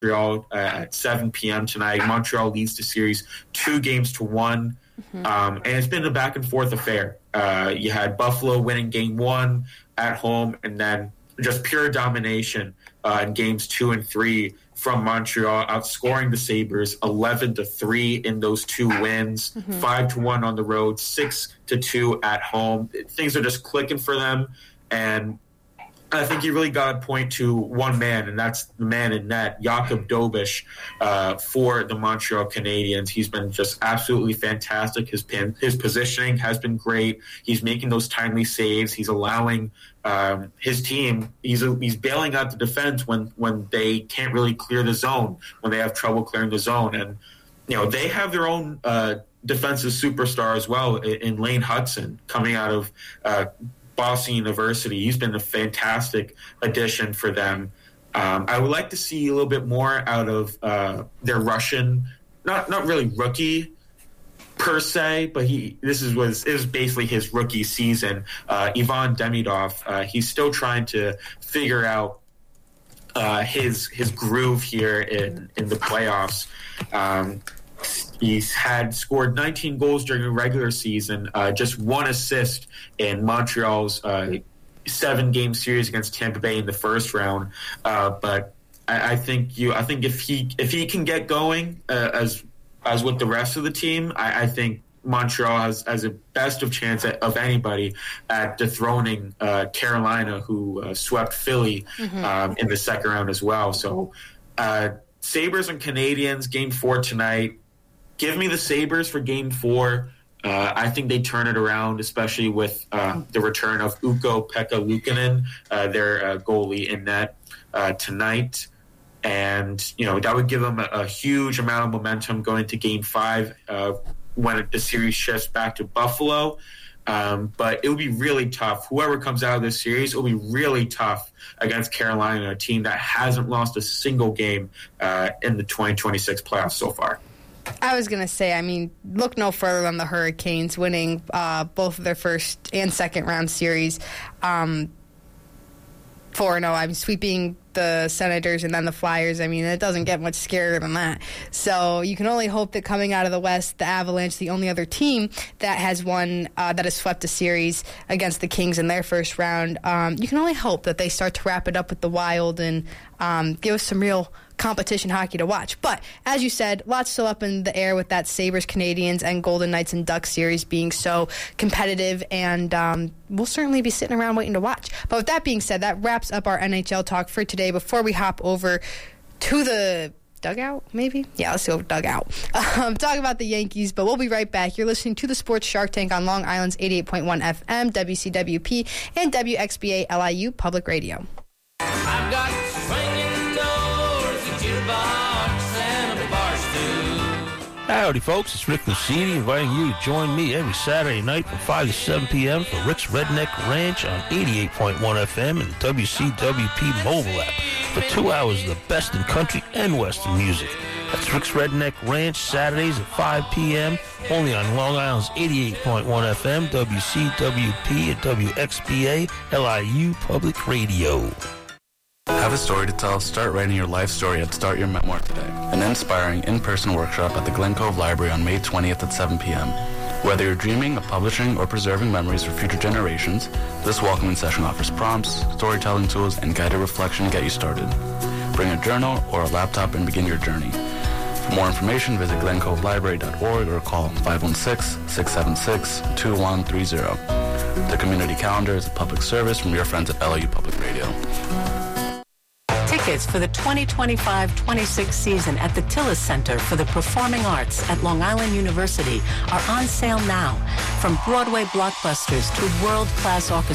Montreal at 7 p.m. tonight. Montreal leads the series 2-1. And it's been a back-and-forth affair. You had Buffalo winning Game 1 at home, and then just pure domination in Games 2 and 3 from Montreal, outscoring the Sabres 11-3 in those 2 wins, 5-1 on the road, 6-2 at home. Things are just clicking for them, and I think you really got to point to one man, and that's the man in net, Jakub Dobeš, for the Montreal Canadiens. He's been just absolutely fantastic. His positioning has been great. He's making those timely saves. He's allowing his team. He's bailing out the defense when they can't really clear the zone, when they have trouble clearing the zone, and they have their own defensive superstar as well in Lane Hudson coming out of Boston University. He's been a fantastic addition for them. I would like to see a little bit more out of their Russian, not really rookie per se, but it was basically his rookie season. Ivan Demidov, he's still trying to figure out his groove here in the playoffs. He's had scored 19 goals during the regular season, just 1 assist in Montreal's 7-game series against Tampa Bay in the first round. But I think if he can get going as with the rest of the team, I think Montreal has a best of chance of anybody at dethroning Carolina, who swept Philly in the second round as well. So Sabres and Canadiens, Game 4 tonight. Give me the Sabres for Game 4. I think they turn it around, especially with the return of Ukko-Pekka Luukkonen, their goalie in net tonight. And, that would give them a huge amount of momentum going to Game 5 when the series shifts back to Buffalo. But it will be really tough. Whoever comes out of this series, it will be really tough against Carolina, a team that hasn't lost a single game in the 2026 playoffs so far. I was going to say, look no further than the Hurricanes winning both of their first and second round series 4-0. Sweeping the Senators and then the Flyers. It doesn't get much scarier than that. So you can only hope that coming out of the West, the Avalanche, the only other team that has won, that has swept a series against the Kings in their first round, you can only hope that they start to wrap it up with the Wild and give us some real competition hockey to watch. But as you said, lots still up in the air with that Sabres, Canadiens, and Golden Knights and Ducks series being so competitive, and we'll certainly be sitting around waiting to watch. But with that being said, that wraps up our NHL talk for today. Before we hop over to the dugout, maybe? Yeah, let's go dugout. Talk about the Yankees, but we'll be right back. You're listening to the Sports Shark Tank on Long Island's 88.1 FM, WCWP, and WXBA LIU Public Radio. I've got swinging doors, a jukebox, and a bar stool. Howdy, folks. It's Rick Lucini inviting you to join me every Saturday night from 5 to 7 p.m. for Rick's Redneck Ranch on 88.1 FM and the WCWP mobile app for 2 hours of the best in country and western music. That's Rick's Redneck Ranch, Saturdays at 5 p.m., only on Long Island's 88.1 FM, WCWP, and WXBA LIU Public Radio. Have a story to tell? Start writing your life story at Start Your Memoir Today, an inspiring in-person workshop at the Glen Cove Library on May 20th at 7 p.m. Whether you're dreaming of publishing or preserving memories for future generations, this welcoming session offers prompts, storytelling tools, and guided reflection to get you started. Bring a journal or a laptop and begin your journey. For more information, visit glencovelibrary.org or call 516-676-2130. The community calendar is a public service from your friends at LIU Public Radio. Tickets for the 2025-26 season at the Tillis Center for the Performing Arts at Long Island University are on sale now. From Broadway blockbusters to world-class orchestras,